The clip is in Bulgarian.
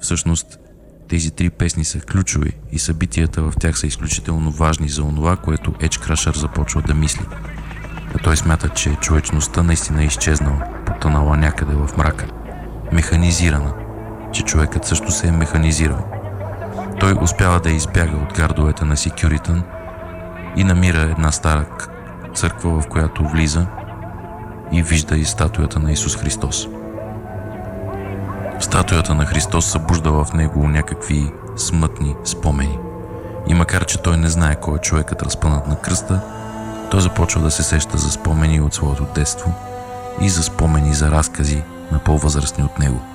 Всъщност, тези три песни са ключови и събитията в тях са изключително важни за онова, което Edgecrusher започва да мисли. А той смята, че човечността наистина е изчезнала, потънала някъде в мрака. Механизирана, че човекът също се е механизирал. Той успява да избяга от гардовете на Securitan и намира една стара църква, в която влиза и вижда и статуята на Исус Христос. Статуята на Христос събужда в него някакви смътни спомени. И макар, че той не знае кой е човекът разпънат на кръста, той започва да се сеща за спомени от своето детство и за спомени за разкази на по-възрастни от него.